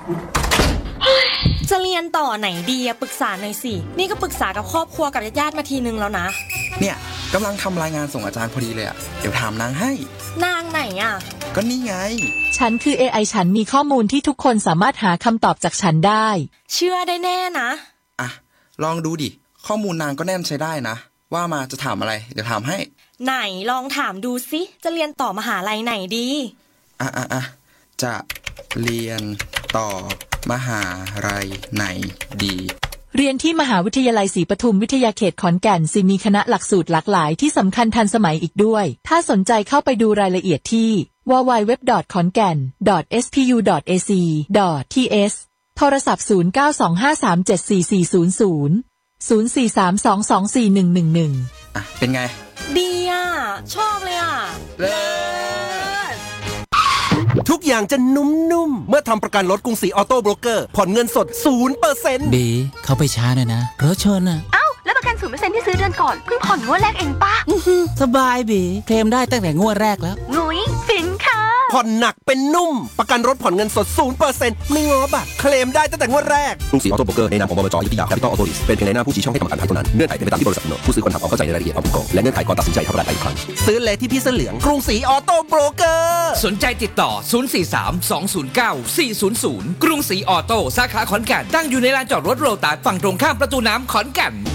จะเรียนต่อไหนดีอะปรึกษาหน่อยสินี่ก็ปรึกษากับครอบครัวกับญาติมาทีนึงแล้วนะเนี่ยกำลังทำรายงานส่งอาจารย์พอดีเลยอะเดี๋ยวถามนางให้นางไหนอะก็นี่ไงฉันคือ AI ฉันมีข้อมูลที่ทุกคนสามารถหาคำตอบจากฉันได้เชื่อได้แน่นะอ่ะลองดูดิข้อมูลนางก็แน่นใช้ได้นะว่ามาจะถามอะไรเดี๋ยวถามให้ไหนลองถามดูสิจะเรียนต่อมหาลัยไหนดีจะเรียนต่อมหาลัยไหนดีเรียนที่มหาวิทยาลัยศรีปทุมวิทยาเขตขอนแก่นสิมีคณะหลักสูตรหลากหลายที่สำคัญทันสมัยอีกด้วยถ้าสนใจเข้าไปดูรายละเอียดที่ www.khongan.spu.ac.th โทรศัพท์0925374400 0432241111 อ่ะเป็นไงดีอ่ะชอบเลยอ่ะเลิศทุกอย่างจะนุ่มๆเมื่อทำประกันรถกรุงศรีออโต้โบรกเกอร์ผ่อนเงินสด 0% บีเขาไปช้าหน่อยนะรถชนอ่ะเอ้าแล้วประกัน 0% ที่ซื้อเดือนก่อนเพิ่งผ่อนงวดแรกเองป่ะสบายบีเคลมได้ตั้งแต่งวดแรกแล้วงุ้ยฟินค่ะผ่อนหนักเป็นนุ่มประกันรถผ่อนเงินสด 0% ไม่ง้อบัตรเคลมได้ตั้งแต่งวดแรกกรุงศรีออโต้โบรกเกอร์ในนามของบลจ.ยุทธยาแคปิตอลออโต้ลิสเป็นเพียงในหน้าผู้ชี้ช่องให้ทำประกันเท่านั้นเงื่อนไขเป็นไปตามที่บริษัทกำหนดผู้ซื้อควรทำความเข้าใจในรายละเอียดพร้อมประกอบและเงื่อนไขก่อนตัดสินใจทำประกันอีกครั้งซื้อเลยที่พี่เสื้อเหลืองกรุงศรีออโต้โบรกเกอร์สนใจติดต่อ043-209-400กรุงศรีออโต้สาขาขอนแก่นตั้งอยู่ในลานจอดรถโรตัสฝั่งตรงข้ามประตูน้ำขอนแก่น